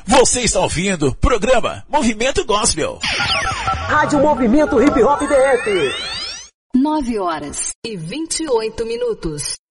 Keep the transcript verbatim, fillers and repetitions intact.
Você está ouvindo programa Movimento Gospel. Rádio Movimento Hip Hop D F. nove horas e vinte e oito minutos.